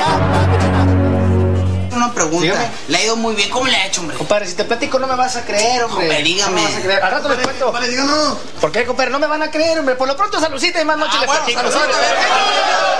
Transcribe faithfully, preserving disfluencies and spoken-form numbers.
Una pregunta. Dígame. Le ha ido muy bien. ¿Cómo le ha hecho, hombre? Compadre, si te platico no me vas a creer, hombre. Compadre, dígame. No me vas a creer. Al rato les cuento. Vale, díganos. ¿Por qué, compadre? No me van a creer, hombre. Por lo pronto, saludcita y más noche Ah, les bueno, platico. saludcita, Sobre. a ver.